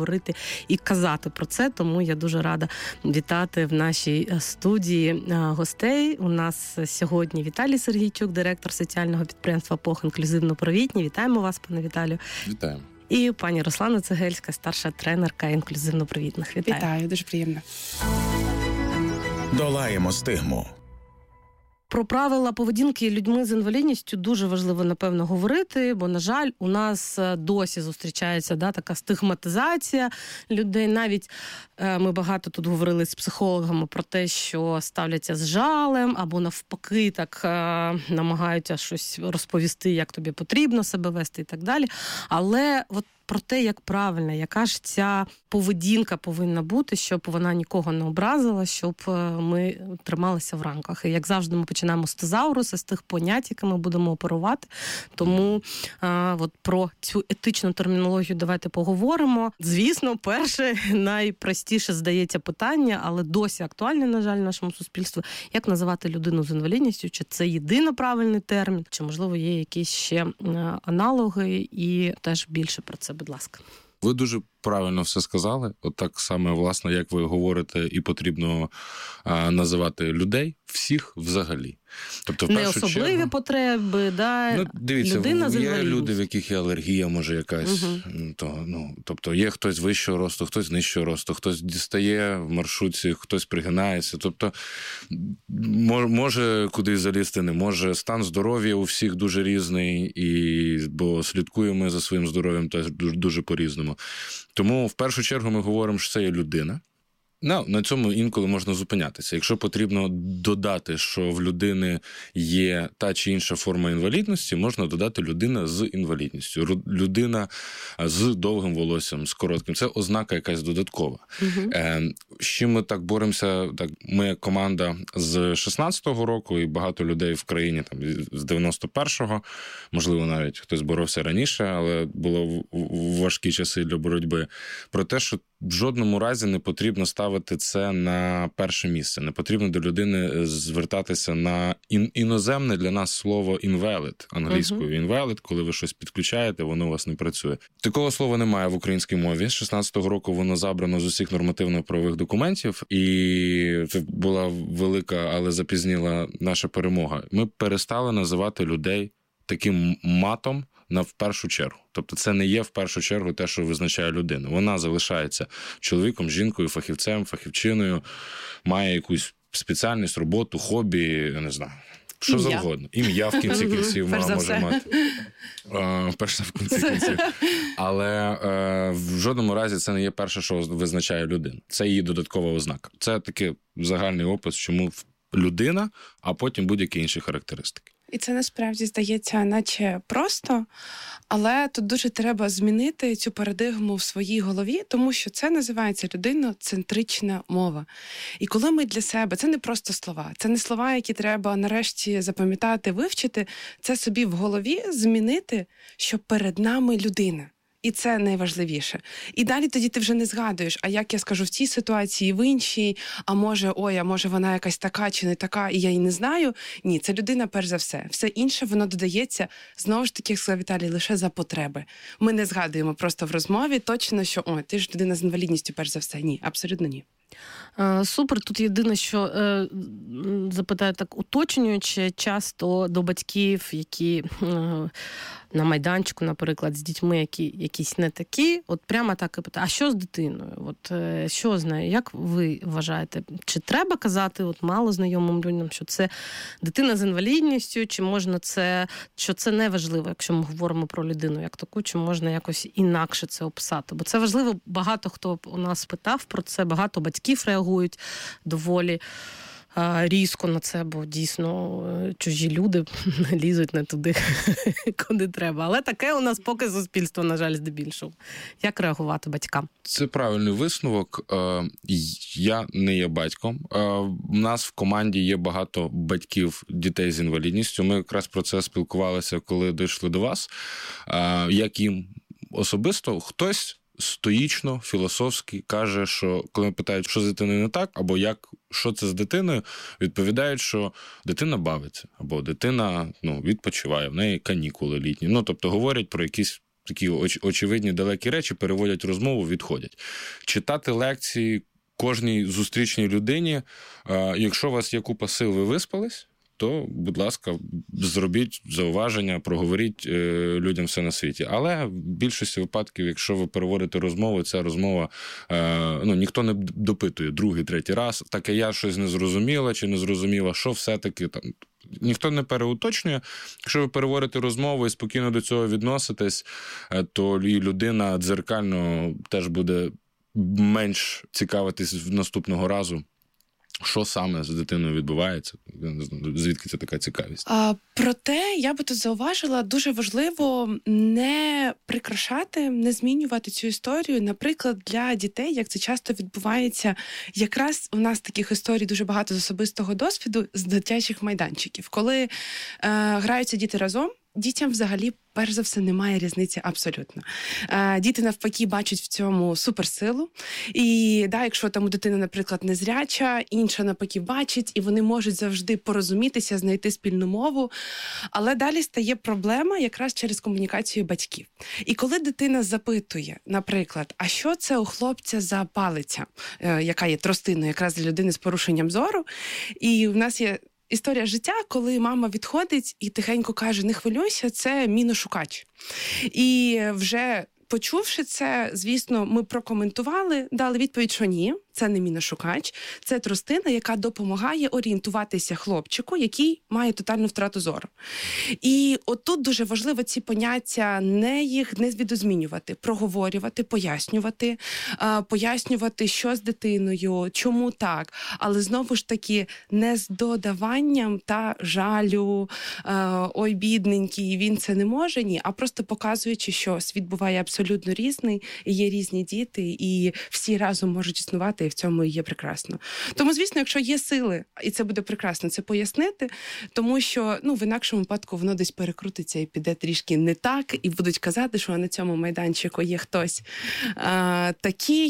говорити і казати про це. Тому я дуже рада вітати в нашій студії гостей. У нас сьогодні Віталій Сергійчук, директор соціального підприємства ПОХ «Інклюзивно-провідні». Вітаємо вас, пане Віталію. Вітаємо. І пані Руслана Цегельська, старша тренерка інклюзивно-провідних. Вітаю. Вітаю, дуже приємно. Долаємо стигму. Про правила поведінки людьми з інвалідністю дуже важливо, напевно, говорити, бо, на жаль, у нас досі зустрічається така стигматизація людей. Навіть ми багато тут говорили з психологами про те, що ставляться з жалем або навпаки так намагаються щось розповісти, як тобі потрібно себе вести і так далі. Але от про те, як правильно, яка ж ця поведінка повинна бути, щоб вона нікого не образила, щоб ми трималися в рамках. І, як завжди, ми починаємо з тезауруса, з тих понять, якими будемо оперувати. Тому от про цю етичну термінологію давайте поговоримо. Звісно, перше, найпростіше здається питання, але досі актуальне, на жаль, в нашому суспільстві. Як називати людину з інвалідністю? Чи це єдино правильний термін? Чи, можливо, є якісь ще аналоги? І теж більше про це, будь ласка. Ви дуже правильно все сказали. От так саме, власне, як ви говорите, і потрібно називати людей, всіх взагалі. Тобто, в не першу особливі чергу, потреби, дивіться, людина з є інвалідністю. люди, в яких є алергія, може якась. Тобто є хтось вищого росту, хтось нижчого росту, хтось дістає в маршрутці, хтось пригинається. Тобто може кудись залізти, не може. Стан здоров'я у всіх дуже різний, бо слідкуємо за своїм здоров'ям теж дуже по-різному. Тому в першу чергу ми говоримо, що це є людина. На цьому інколи можна зупинятися. Якщо потрібно додати, що в людини є та чи інша форма інвалідності, можна додати людина з інвалідністю, людина з довгим волоссям, з коротким. Це ознака якась додаткова. З чим ми так боремося? Ми як команда з 16-го року, і багато людей в країні з 91-го, можливо, навіть хтось боровся раніше, але було важкі часи для боротьби, про те, що в жодному разі не потрібно ставити це на перше місце. Не потрібно до людини звертатися на іноземне для нас слово invalid, англійською. Invalid, коли ви щось підключаєте, воно у вас не працює. Такого слова немає в українській мові. З 16-го року воно забрано з усіх нормативно-правових документів, і це була велика, але запізніла наша перемога. Ми перестали називати людей таким матом, в першу чергу. Тобто це не є в першу чергу те, що визначає людину. Вона залишається чоловіком, жінкою, фахівцем, фахівчиною, має якусь спеціальність, роботу, хобі, я не знаю, що завгодно. Ім'я в кінці кінців може мати. Перше в кінці кінців. Але в жодному разі це не є перше, що визначає людину. Це її додаткова ознака. Це такий загальний опис, чому людина, а потім будь-які інші характеристики. І це насправді здається наче просто, але тут дуже треба змінити цю парадигму в своїй голові, тому що це називається людиноцентрична мова. І коли ми для себе, це не просто слова, це не слова, які треба нарешті запам'ятати, вивчити, це собі в голові змінити, що перед нами людина. І це найважливіше. І далі тоді ти вже не згадуєш, а як я скажу в цій ситуації, в іншій, а може вона якась така чи не така, і я її не знаю. Ні, це людина перш за все. Все інше, воно додається, знову ж таки, як сказав Віталій, лише за потреби. Ми не згадуємо просто в розмові точно, що ти ж людина з інвалідністю перш за все. Ні, абсолютно ні. Супер. Тут єдине, що запитаю так уточнюючи, часто до батьків, які на майданчику, наприклад, з дітьми, які якісь не такі, от прямо так і питаю, а що з дитиною? От що з нею? Як ви вважаєте? Чи треба казати мало знайомим людям, що це дитина з інвалідністю, чи можна що це не важливо, якщо ми говоримо про людину як таку, чи можна якось інакше це описати? Бо це важливо, багато хто у нас питав про це, багато батьків реагують доволі різко на це, бо дійсно чужі люди лізуть не туди, куди треба. Але таке у нас поки суспільство, на жаль, здебільшого. Як реагувати батькам? Це правильний висновок. Я не є батьком. У нас в команді є багато батьків дітей з інвалідністю. Ми якраз про це спілкувалися, коли дійшли до вас. Як їм особисто хтось стоїчно, філософськи каже, що коли питають, що з дитиною не так, або що це з дитиною, відповідають, що дитина бавиться, або дитина відпочиває, в неї канікули літні. Тобто говорять про якісь такі очевидні далекі речі, переводять розмову, відходять. Читати лекції кожній зустрічній людині, якщо у вас є купа сил, ви виспались, то, будь ласка, зробіть зауваження, проговоріть людям все на світі. Але в більшості випадків, якщо ви переводите розмову, ця розмова, ніхто не допитує другий, третій раз, таке я щось не зрозуміла чи не зрозуміла, що все-таки там. Ніхто не переуточнює. Якщо ви переводите розмову і спокійно до цього відноситесь, то і людина дзеркально теж буде менш цікавитись наступного разу, що саме з дитиною відбувається, звідки це така цікавість. Проте, я би тут зауважила, дуже важливо не прикрашати, не змінювати цю історію. Наприклад, для дітей, як це часто відбувається, якраз у нас таких історій дуже багато з особистого досвіду, з дитячих майданчиків. Коли граються діти разом, дітям взагалі, перш за все, немає різниці абсолютно. Діти, навпаки, бачать в цьому суперсилу. І якщо там у дитини, наприклад, незряча, інша, навпаки, бачить, і вони можуть завжди порозумітися, знайти спільну мову. Але далі стає проблема якраз через комунікацію батьків. І коли дитина запитує, наприклад, а що це у хлопця за палиця, яка є тростиною якраз для людини з порушенням зору, і в нас є історія життя, коли мама відходить і тихенько каже, не хвилюйся, це міношукач. І вже почувши це, звісно, ми прокоментували, дали відповідь, що ні, це не міношукач, це тростина, яка допомагає орієнтуватися хлопчику, який має тотальну втрату зору. І отут дуже важливо ці поняття їх не відозмінювати, проговорювати, пояснювати, що з дитиною, чому так, але знову ж таки не з додаванням та жалю, ой, бідненький, він це не може, ні, а просто показуючи, що світ буває абсолютно різний, і є різні діти, і всі разом можуть існувати, і в цьому і є прекрасно. Тому, звісно, якщо є сили, і це буде прекрасно, це пояснити, тому що, в інакшому випадку воно десь перекрутиться і піде трішки не так, і будуть казати, що на цьому майданчику є хтось такий,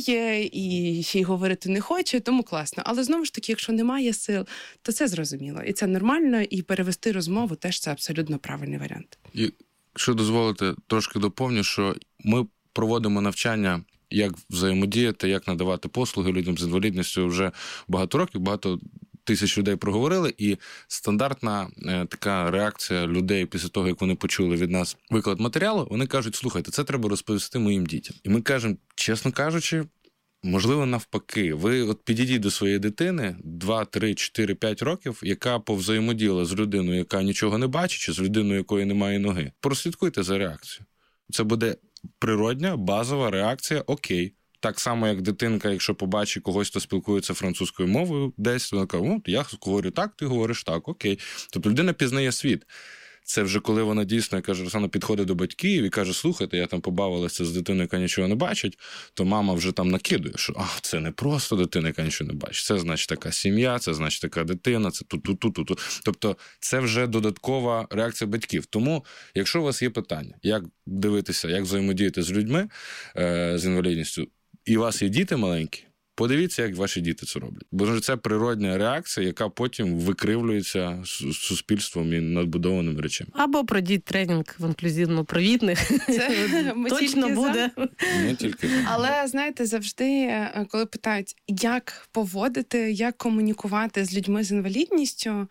і ще й говорити не хоче, тому класно. Але знову ж таки, якщо немає сил, то це зрозуміло. І це нормально, і перевести розмову теж це абсолютно правильний варіант. І, якщо дозволите, трошки доповню, що ми проводимо навчання, як взаємодіяти, як надавати послуги людям з інвалідністю вже багато років, багато тисяч людей проговорили, і стандартна така реакція людей після того, як вони почули від нас виклад матеріалу, вони кажуть, слухайте, це треба розповісти моїм дітям. І ми кажемо, чесно кажучи, можливо, навпаки, ви підійдіть до своєї дитини 2, 3, 4, 5 років, яка повзаємодіяла з людиною, яка нічого не бачить, чи з людиною, якої немає ноги. Прослідкуйте за реакцією. Це буде природня, базова реакція «окей». Так само, як дитинка, якщо побачить когось, хто спілкується французькою мовою десь, вона каже, я говорю так, ти говориш так, окей. Тобто людина пізнає світ. Це вже коли вона дійсно, як каже Руслана, підходить до батьків і каже, слухайте, я там побавилася з дитиною, яка нічого не бачить, то мама вже там накидує, що це не просто дитина, яка нічого не бачить. Це значить така сім'я, це значить така дитина, це тут. Тобто це вже додаткова реакція батьків. Тому, якщо у вас є питання, як дивитися, як взаємодіяти з людьми з інвалідністю, і у вас є діти маленькі, подивіться, як ваші діти це роблять. Бо це природня реакція, яка потім викривлюється суспільством і надбудованими речами. Або пройдіть тренінг в інклюзивно-провідних. Це точно буде. Не тільки. Але, знаєте, завжди, коли питають, як поводити, як комунікувати з людьми з інвалідністю,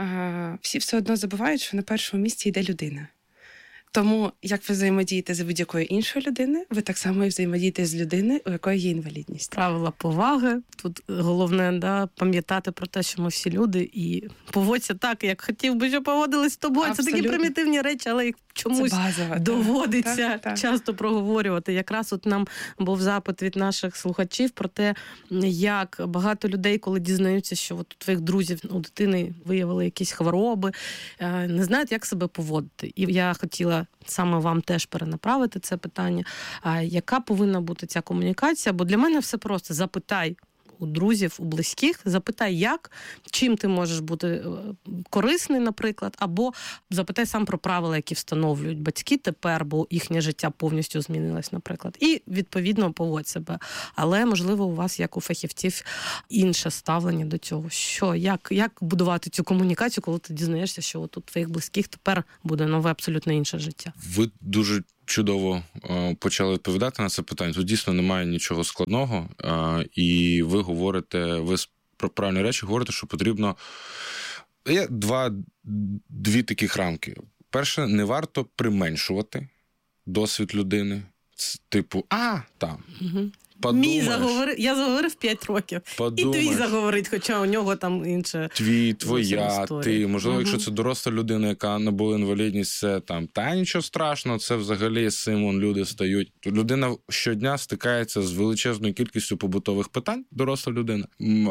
всі все одно забувають, що на першому місці йде людина. Тому, як ви взаємодієте з будь-якою іншою людиною, ви так само і взаємодієте з людиною, у якої є інвалідність. Правила поваги. Тут головне, пам'ятати про те, що ми всі люди, і поводься так, як хотів би, щоб поводились з тобою. Абсолютно. Це такі примітивні речі, але їх чомусь доводиться часто проговорювати. Якраз от нам був запит від наших слухачів про те, як багато людей, коли дізнаються, що от у твоїх друзів, у дитини виявили якісь хвороби, не знають, як себе поводити. І я хотіла саме вам теж перенаправити це питання. Яка повинна бути ця комунікація? Бо для мене все просто. Запитай у друзів, у близьких, запитай, як, чим ти можеш бути корисний, наприклад, або запитай сам про правила, які встановлюють батьки тепер, бо їхнє життя повністю змінилось, наприклад. І, відповідно, поводь себе. Але, можливо, у вас, як у фахівців, інше ставлення до цього. Що, як будувати цю комунікацію, коли ти дізнаєшся, що от у твоїх близьких тепер буде нове, абсолютно інше життя? Ви дуже чудово почали відповідати на це питання. Тут дійсно немає нічого складного, і ви про правильні речі говорите, що потрібно... Є дві таких рамки. Перше, не варто применшувати досвід людини. Типу, подумаєш. Я заговорив 5 років. Подумаєш. І твій заговорить, хоча у нього там інше. Твоя, ти. Можливо, якщо це доросла людина, яка набула інвалідність, це там, нічого страшного, це взагалі з цим люди стають. Людина щодня стикається з величезною кількістю побутових питань, доросла людина,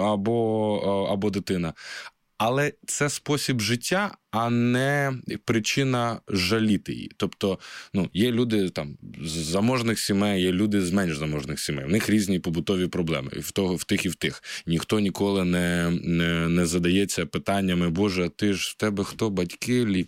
або дитина. Але це спосіб життя, а не причина жаліти її. Тобто, є люди там з заможних сімей, є люди з менш заможних сімей. В них різні побутові проблеми, в тих і в тих. Ніхто ніколи не задається питаннями: Боже, ти ж в тебе хто, батьки,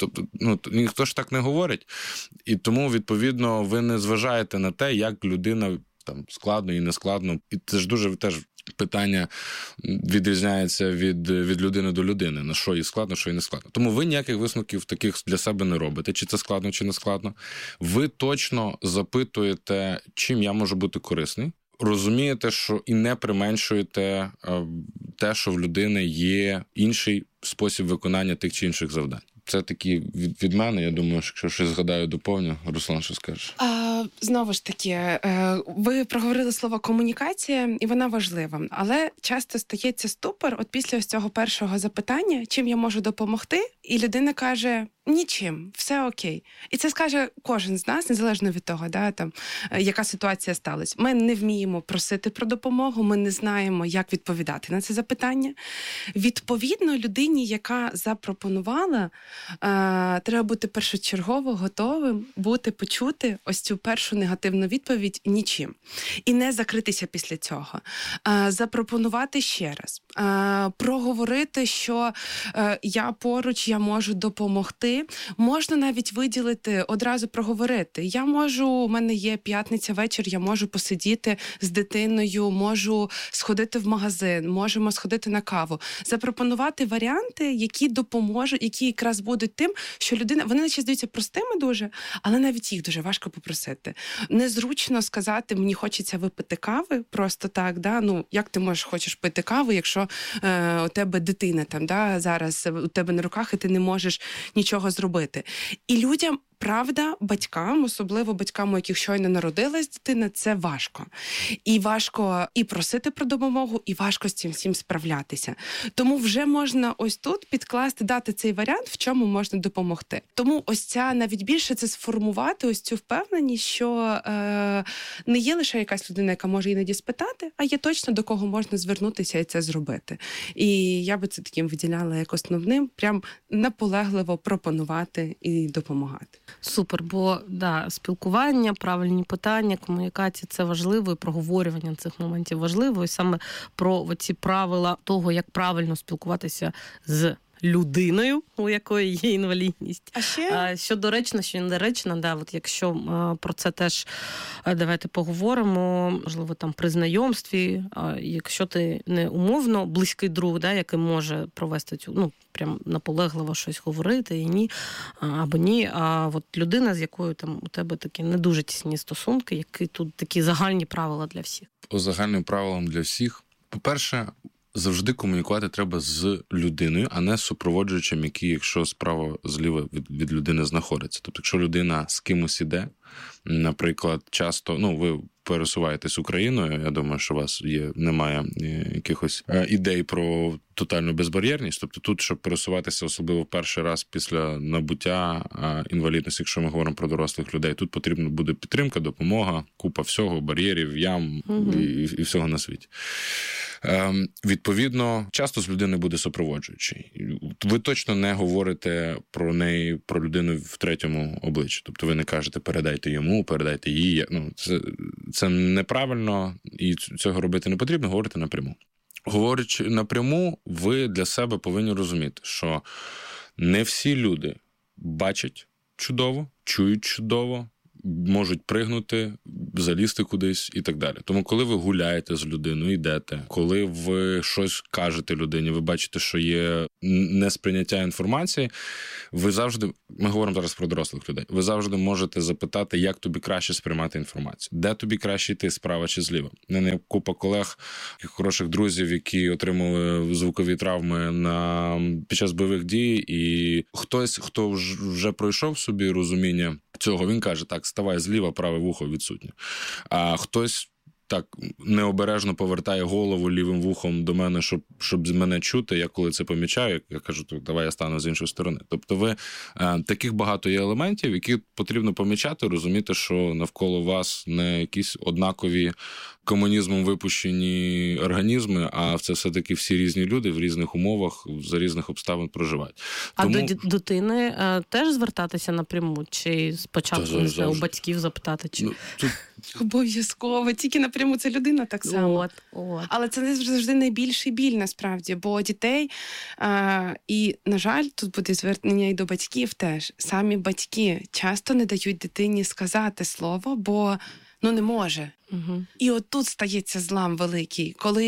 ніхто ж так не говорить. І тому, відповідно, ви не зважаєте на те, як людина там складно і нескладно. І це ж дуже теж питання відрізняється від людини до людини, на що їй складно, що їй не складно. Тому ви ніяких висновків таких для себе не робите, чи це складно, чи не складно. Ви точно запитуєте, чим я можу бути корисний. Розумієте, що і не применшуєте те, що в людини є інший спосіб виконання тих чи інших завдань. Це такі від мене. Я думаю, що якщо щось згадаю, доповню. Руслан, що скажеш? Знову ж таки, ви проговорили слово комунікація, і вона важлива. Але часто стається ступор, от після ось цього першого запитання, чим я можу допомогти, і людина каже: нічим, все окей. І це скаже кожен з нас, незалежно від того, яка ситуація сталася. Ми не вміємо просити про допомогу, ми не знаємо, як відповідати на це запитання. Відповідно, людині, яка запропонувала, треба бути першочергово готовим почути ось цю першу негативну відповідь нічим. І не закритися після цього. Запропонувати ще раз. Проговорити, що я поруч, я можу допомогти. Можна навіть виділити, одразу проговорити. У мене є п'ятниця вечір, я можу посидіти з дитиною, можу сходити в магазин, можемо сходити на каву. Запропонувати варіанти, які допоможуть, які якраз будуть тим, що людина, вони наче здаються простими дуже, але навіть їх дуже важко попросити. Незручно сказати: мені хочеться випити кави, просто так, як ти хочеш пити каву, якщо у тебе дитина там, зараз у тебе на руках, і ти не можеш нічого зробити. І людям, правда, батькам, особливо батькам, у яких щойно народилась дитина, це важко. І важко і просити про допомогу, і важко з цим всім справлятися. Тому вже можна ось тут підкласти, дати цей варіант, в чому можна допомогти. Тому ось ця, навіть більше, це сформувати ось цю впевненість, що не є лише якась людина, яка може іноді спитати, а є точно до кого можна звернутися і це зробити. І я би це таким виділяла як основним, прям наполегливо пропонувати і допомагати. Супер, бо спілкування, правильні питання, комунікація – це важливо, і проговорювання цих моментів важливо, і саме про ці правила того, як правильно спілкуватися з людиною, у якої є інвалідність. А ще? Що доречно, що недоречно, якщо про це теж давайте поговоримо, можливо, там при знайомстві, якщо ти не умовно близький друг, який може провести цю, прям наполегливо щось говорити, і ні, або ні, а от людина, з якою там у тебе такі не дуже тісні стосунки, які тут такі загальні правила для всіх. По загальним правилам для всіх. По-перше, завжди комунікувати треба з людиною, а не з супроводжуючим, який, якщо справа зліва від людини знаходиться. Тобто, якщо людина з кимось іде, наприклад, часто, ви пересуваєтесь Україною, я думаю, що у вас немає якихось ідей про тотальну безбар'єрність. Тобто тут, щоб пересуватися, особливо перший раз після набуття інвалідності, якщо ми говоримо про дорослих людей, тут потрібна буде підтримка, допомога, купа всього, бар'єрів, ям і всього на світі. Відповідно, часто з людини буде супроводжуючий. Ви точно не говорите про людину в третьому обличчі. Тобто ви не кажете: передайте йому, передайте їй. Це неправильно, і цього робити не потрібно, говорити напряму. Говорячи напряму, ви для себе повинні розуміти, що не всі люди бачать чудово, чують чудово, можуть пригнути, залізти кудись і так далі. Тому коли ви гуляєте з людиною, йдете, коли ви щось кажете людині, ви бачите, що є несприйняття інформації, ви завжди, ми говоримо зараз про дорослих людей, ви завжди можете запитати, як тобі краще сприймати інформацію. Де тобі краще йти, справа чи зліва? У мене є купа колег, хороших друзів, які отримали звукові травми під час бойових дій, і хтось, хто вже пройшов собі розуміння цього, він каже, так, ставай зліва, праве вухо відсутнє. А хтось так необережно повертає голову лівим вухом до мене, щоб мене чути. Я коли це помічаю, я кажу, давай я стану з іншої сторони. Тобто таких багато є елементів, які потрібно помічати, розуміти, що навколо вас не якісь однакові комунізмом випущені організми, а це все-таки всі різні люди в різних умовах, за різних обставин проживають. А до дитини теж звертатися напряму? Чи спочатку у батьків запитати? Чи... Тут... Обов'язково. Тільки напряму це людина так само. Але це не завжди найбільший біль, насправді, бо дітей, і, на жаль, тут буде звернення і до батьків теж. Самі батьки часто не дають дитині сказати слово, бо не може. Угу. І от тут стається злам великий. Коли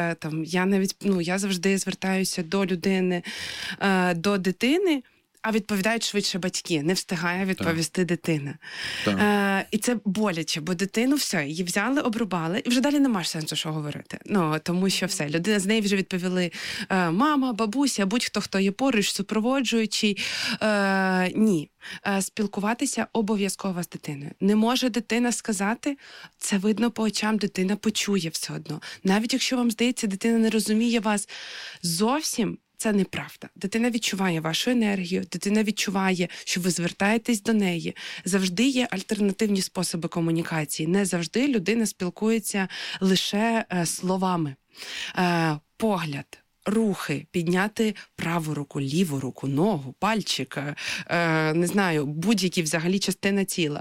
я завжди звертаюся до людини, до дитини, а відповідають швидше батьки. Не встигає відповісти дитина. І це боляче, бо дитину все, її взяли, обрубали, і вже далі нема сенсу, що говорити. Тому що все, людина, з неї вже відповіли мама, бабуся, будь-хто, хто є поруч, супроводжуючий. Ні. Спілкуватися обов'язково з дитиною. Не може дитина сказати, це видно по очам, дитина почує все одно. Навіть якщо вам здається, дитина не розуміє вас зовсім, це неправда. Дитина відчуває вашу енергію, дитина відчуває, що ви звертаєтесь до неї. Завжди є альтернативні способи комунікації. Не завжди людина спілкується лише словами. Погляд, рухи, підняти праву руку, ліву руку, ногу, пальчик, не знаю, будь-які взагалі частина тіла.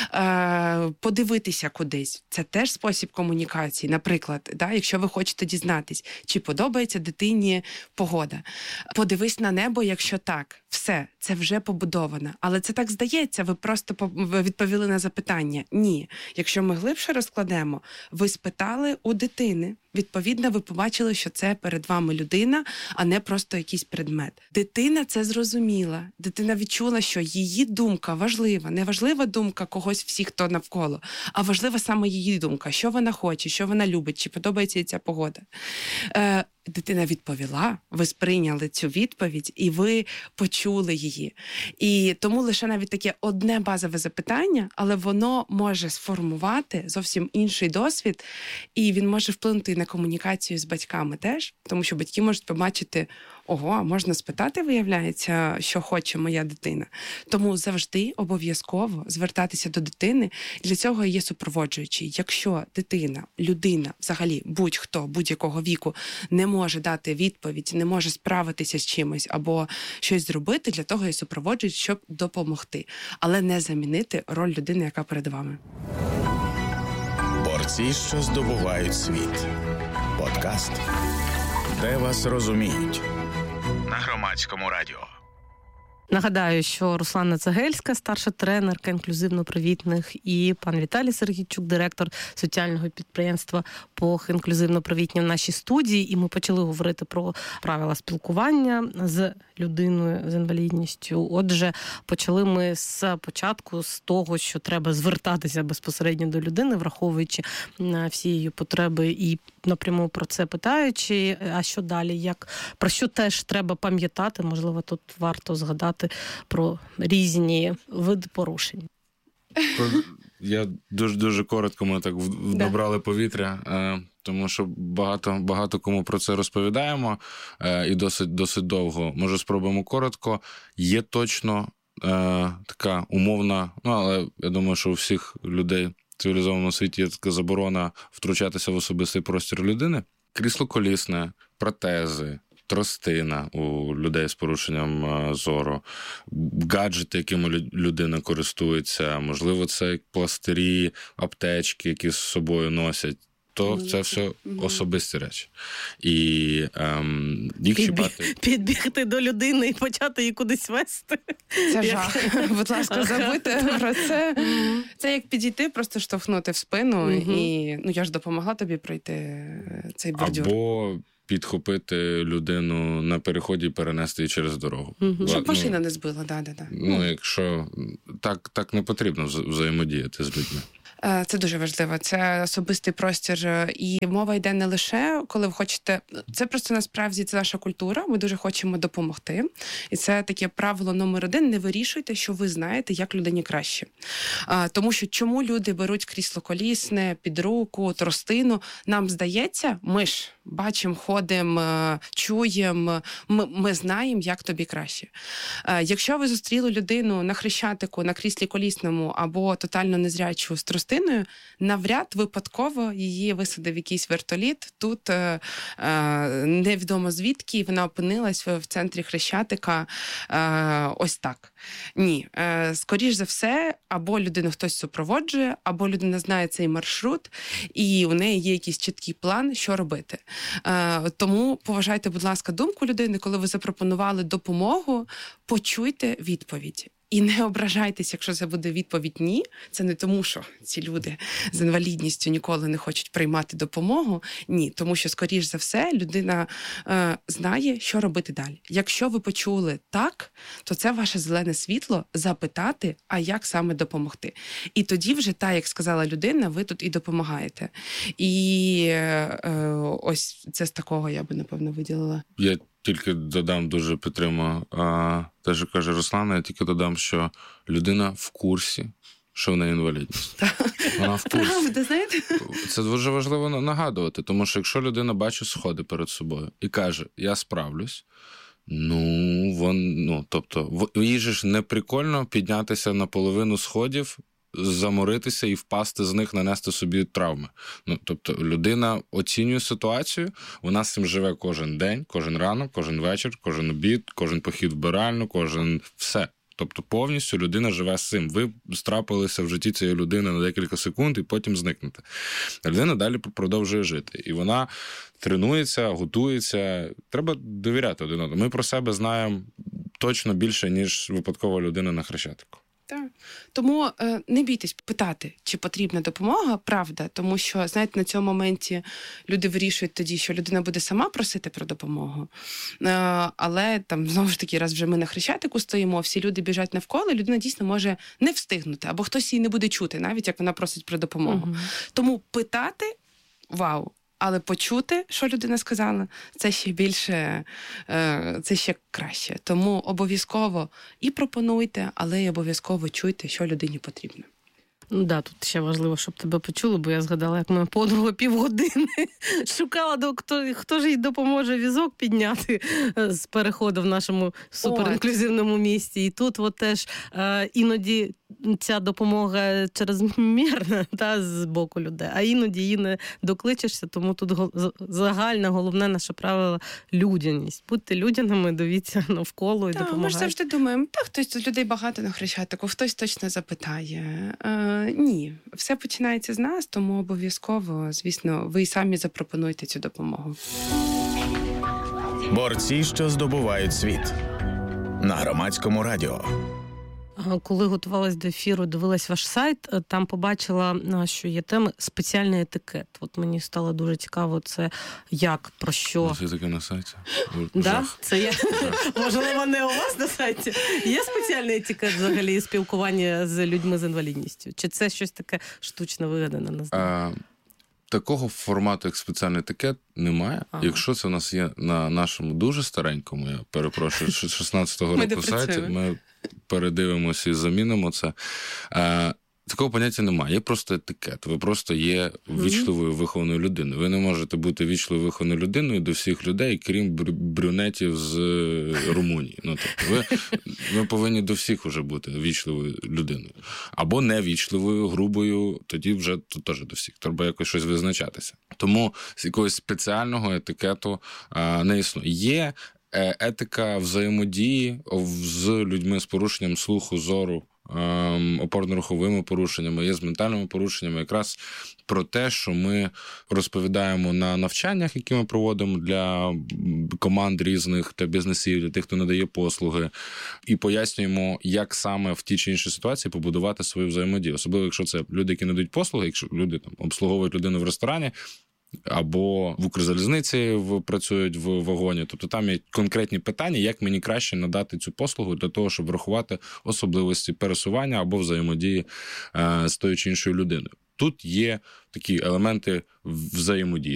Подивитися кудись. Це теж спосіб комунікації. Наприклад, якщо ви хочете дізнатись, чи подобається дитині погода. Подивись на небо, якщо так. Все, це вже побудовано. Але це так здається, ви просто відповіли на запитання. Ні. Якщо ми глибше розкладемо, ви спитали у дитини. Відповідно, ви побачили, що це перед вами людина, а не просто якийсь предмет. Дитина це зрозуміла. Дитина відчула, що її думка важлива. Не важлива думка когось всіх, хто навколо, а важлива саме її думка. Що вона хоче, що вона любить, чи подобається їй ця погода. Дитина відповіла, ви сприйняли цю відповідь, і ви почули її. І тому лише навіть таке одне базове запитання, але воно може сформувати зовсім інший досвід, і він може вплинути на комунікацію з батьками теж, тому що батьки можуть побачити, ого, можна спитати, виявляється, що хоче моя дитина. Тому завжди обов'язково звертатися до дитини, для цього є супроводжуючий. Якщо дитина, людина, взагалі будь-хто, будь-якого віку не може дати відповідь, не може справитися з чимось або щось зробити, для того є супроводжуючий, щоб допомогти. Але не замінити роль людини, яка перед вами. Борці, що здобувають світ. Подкаст, де вас розуміють. На Громадському радіо. Нагадаю, що Руслана Цегельська, старша тренерка інклюзивно-привітних, і пан Віталій Сергійчук, директор соціального підприємства «ПОХ інклюзивно-привітні» в нашій студії. І ми почали говорити про правила спілкування з людиною з інвалідністю. Отже, почали ми з початку, з того, що треба звертатися безпосередньо до людини, враховуючи всі її потреби і напряму про це питаючи. А що далі? Про що теж треба пам'ятати? Можливо, тут варто згадати про різні види порушень. Я дуже коротко, ми так добрали повітря, тому що багато кому про це розповідаємо, і досить довго. Може, спробуємо коротко. Є точно така умовна, але я думаю, що у всіх людей в цивілізованому світі є така заборона втручатися в особистий простір людини. Крісло-колісне, протези, тростина у людей з порушенням зору, гаджети, якими людина користується, можливо, це пластирі, аптечки, які з собою носять. то це все особисті речі. І їх чіпати... Підбігти до людини і почати її кудись вести. Це жах. Будь ласка, забудьте про це. Це як підійти, просто штовхнути в спину, і я ж допомогла тобі пройти цей бордюр. Або підхопити людину на переході і перенести її через дорогу. Щоб машина не збила, да. Якщо так не потрібно взаємодіяти з людьми. Це дуже важливо. Це особистий простір. І мова йде не лише, коли ви хочете... Це просто насправді це наша культура. Ми дуже хочемо допомогти. І це таке правило номер 1. Не вирішуйте, що ви знаєте, як людині краще. Тому що чому люди беруть крісло колісне, під руку, тростину? Нам здається, ми ж бачимо, ходимо, чуємо, ми знаємо, як тобі краще. Якщо ви зустріли людину на Хрещатику, на кріслі колісному або тотально незрячу з тростиною, навряд випадково її висадив якийсь вертоліт. Тут невідомо звідки, і вона опинилась в центрі Хрещатика ось так. Ні. Скоріш за все, або людину хтось супроводжує, або людина знає цей маршрут, і у неї є якийсь чіткий план, що робити. Тому поважайте, будь ласка, думку людини, коли ви запропонували допомогу, почуйте відповідь. І не ображайтесь, якщо це буде відповідь «ні». Це не тому, що ці люди з інвалідністю ніколи не хочуть приймати допомогу. Ні, тому що, скоріш за все, людина знає, що робити далі. Якщо ви почули «так», то це ваше зелене світло запитати, а як саме допомогти. І тоді вже, так, як сказала людина, ви тут і допомагаєте. І ось це з такого я би, напевно, виділила. Я тільки додам, дуже підтримую те, що каже Руслана, я тільки додам, що людина в курсі, що в неї інвалідність. Вона в курсі. Правда, знаєте? Це дуже важливо нагадувати, тому що якщо людина бачить сходи перед собою і каже, я справлюсь, тобто, їй же ж не прикольно піднятися на половину сходів, заморитися і впасти з них, нанести собі травми. Тобто людина оцінює ситуацію, вона з цим живе кожен день, кожен ранок, кожен вечір, кожен обід, кожен похід в биральну, кожен все. Тобто повністю людина живе з цим. Ви страпилися в житті цієї людини на декілька секунд і потім зникнете. А людина далі продовжує жити. І вона тренується, готується. Треба довіряти один одному. Ми про себе знаємо точно більше, ніж випадкова людина на Хрещатику. Так. Тому не бійтесь питати, чи потрібна допомога, правда, тому що, знаєте, на цьому моменті люди вирішують тоді, що людина буде сама просити про допомогу, але там, знову ж таки, раз вже ми на Хрещатику стоїмо, всі люди біжать навколо, людина дійсно може не встигнути, або хтось її не буде чути, навіть як вона просить про допомогу. Тому питати – вау! Але почути, що людина сказала, це ще більше, це ще краще. Тому обов'язково і пропонуйте, але й обов'язково чуйте, що людині потрібно. Тут ще важливо, щоб тебе почули, бо я згадала, як моя подруга півгодини шукала, хто ж їй допоможе візок підняти з переходу в нашому суперінклюзивному місті. І тут теж іноді ця допомога чрезмірна з боку людей, а іноді її не докличешся, тому тут загальне, головне наше правило – людяність. Будьте людяними, дивіться навколо і допомагайте. Ми ж завжди думаємо, хтось тут людей багато на Хрещатику, хтось точно запитає. Ні, все починається з нас, тому обов'язково, звісно, ви й самі запропонуйте цю допомогу. Борці, що здобувають світ. На Громадському радіо. Коли готувалась до ефіру, дивилась ваш сайт, там побачила, що є теми спеціальний етикет. Мені стало дуже цікаво, це як, про що. Це таке на сайті? Да? Це є. Можливо, не у вас на сайті. Є спеціальний етикет взагалі спілкування з людьми з інвалідністю? Чи це щось таке штучно вигадане? Не знаю. Такого формату, як спеціальний етикет, немає. Якщо це у нас є на нашому дуже старенькому, я перепрошую, 16-го року сайті, ми передивимося і замінимо це. Такого поняття немає. Є просто етикет. Ви просто є вічливою вихованою людиною. Ви не можете бути вічливою вихованою людиною до всіх людей, крім брюнетів з Румунії. Ви повинні до всіх вже бути вічливою людиною. Або невічливою, грубою, тоді вже теж до всіх. Треба якось щось визначатися. Тому якогось спеціального етикету не існує. Є етика взаємодії з людьми з порушенням слуху, зору, опорно-руховими порушеннями, є з ментальними порушеннями, якраз про те, що ми розповідаємо на навчаннях, які ми проводимо для команд різних, для бізнесів, для тих, хто надає послуги, і пояснюємо, як саме в тій чи іншій ситуації побудувати свою взаємодію. Особливо, якщо це люди, які надають послуги, якщо люди там обслуговують людину в ресторані, або в Укрзалізниці працюють в вагоні. Тобто там є конкретні питання, як мені краще надати цю послугу для того, щоб врахувати особливості пересування або взаємодії з тою чи іншою людиною. Тут є такі елементи взаємодії.